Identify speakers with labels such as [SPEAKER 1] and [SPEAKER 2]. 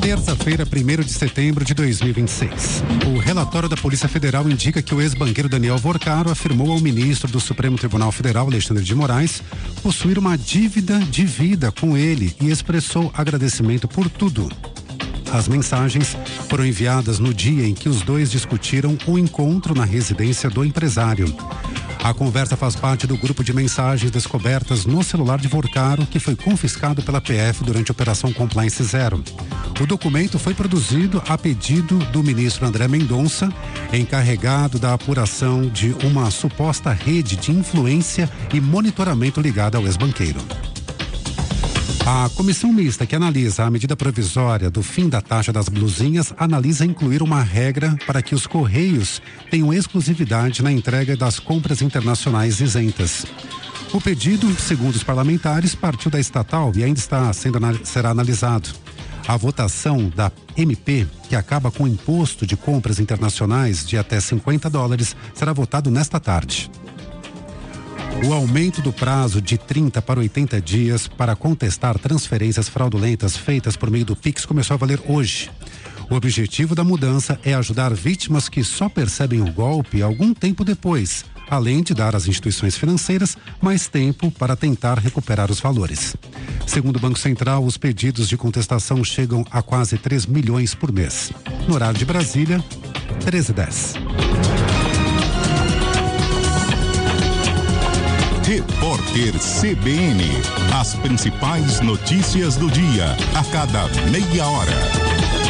[SPEAKER 1] terça-feira, 1º de setembro de 2026. O relatório da Polícia Federal indica que o ex-banqueiro Daniel Vorcaro afirmou ao ministro do Supremo Tribunal Federal, Alexandre de Moraes, possuir uma dívida de vida com ele e expressou agradecimento por tudo. As mensagens foram enviadas no dia em que os dois discutiram o encontro na residência do empresário. A conversa faz parte do grupo de mensagens descobertas no celular de Vorcaro, que foi confiscado pela PF durante a Operação Compliance Zero. O documento foi produzido a pedido do ministro André Mendonça, encarregado da apuração de uma suposta rede de influência e monitoramento ligada ao ex-banqueiro. A comissão mista que analisa a medida provisória do fim da taxa das blusinhas analisa incluir uma regra para que os Correios tenham exclusividade na entrega das compras internacionais isentas. O pedido, segundo os parlamentares, partiu da estatal e ainda será analisado. A votação da MP, que acaba com o imposto de compras internacionais de até $50, será votado nesta tarde. O aumento do prazo de 30 para 80 dias para contestar transferências fraudulentas feitas por meio do Pix começou a valer hoje. O objetivo da mudança é ajudar vítimas que só percebem o golpe algum tempo depois, além de dar às instituições financeiras mais tempo para tentar recuperar os valores. Segundo o Banco Central, os pedidos de contestação chegam a quase 3 milhões por mês. No horário de Brasília, 13h10.
[SPEAKER 2] Repórter CBN. As principais notícias do dia, a cada meia hora.